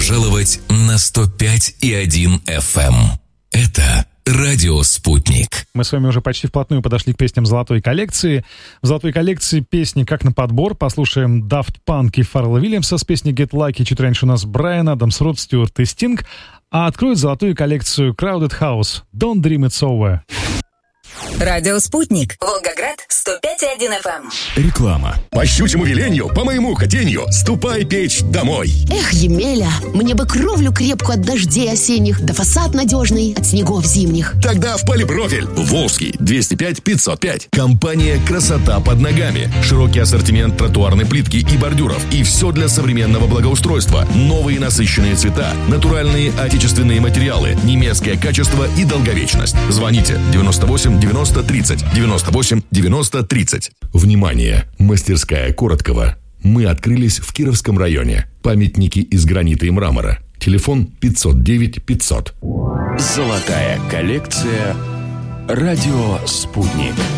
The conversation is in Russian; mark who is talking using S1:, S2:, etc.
S1: пожаловать на 105,1 FM. Это радио «Спутник».
S2: Мы с вами уже почти вплотную подошли к песням золотой коллекции. В золотой коллекции песни как на подбор. Послушаем Daft Punk и Фаррелла Вильямса с песней Get Lucky. Чуть раньше у нас Брайан Адамс, Род Стюарт и Стинг. А откроет золотую коллекцию Crowded House. Don't Dream It's Over.
S3: Радио «Спутник». Волгоград, 105,1 FM.
S4: Реклама. По щучьему велению, по моему хотению, ступай печь домой.
S5: Эх, Емеля, мне бы кровлю крепкую от дождей осенних, да фасад надежный от снегов зимних.
S4: Тогда в Полипрофиль. Волжский, 205-505. Компания «Красота под ногами». Широкий ассортимент тротуарной плитки и бордюров. И все для современного благоустройства. Новые насыщенные цвета, натуральные отечественные материалы, немецкое качество и долговечность. Звоните 98 90 30 98 90 30. Внимание! Мастерская Короткова. Мы открылись в Кировском районе. Памятники из гранита и мрамора. Телефон 509 500.
S6: Золотая коллекция. Радио «Спутник».